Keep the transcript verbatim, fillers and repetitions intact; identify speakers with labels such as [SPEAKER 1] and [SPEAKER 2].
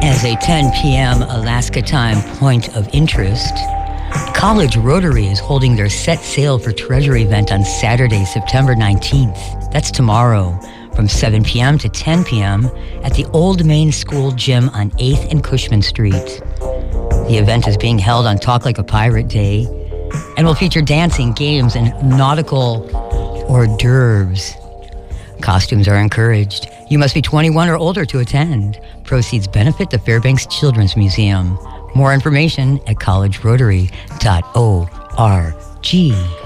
[SPEAKER 1] As a ten p.m. Alaska time point of interest, College Rotary is holding their Set Sail for Treasure event on Saturday, September nineteenth. That's tomorrow, from seven p.m. to ten p.m. at the Old Main School Gym on eighth and Cushman Street. The event is being held on Talk Like a Pirate Day and will feature dancing, games, and nautical hors d'oeuvres. Costumes are encouraged. You must be twenty-one or older to attend. Proceeds benefit the Fairbanks Children's Museum. More information at college rotary dot org.